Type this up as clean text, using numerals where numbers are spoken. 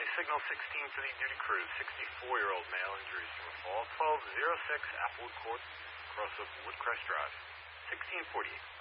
signal 16 for the duty crew. 64-year-old male, injuries from a fall. 1206 Applewood Court, across of Woodcrest Drive. 1648.